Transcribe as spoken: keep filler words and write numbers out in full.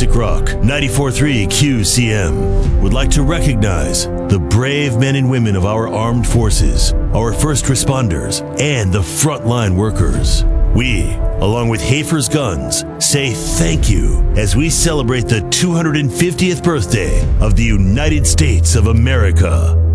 Classic Rock ninety-four point three Q C M would like to recognize the brave men and women of our armed forces, our first responders, and the frontline workers. We, along with Hafer's Guns, say thank you as we celebrate the two hundred fiftieth birthday of the United States of America.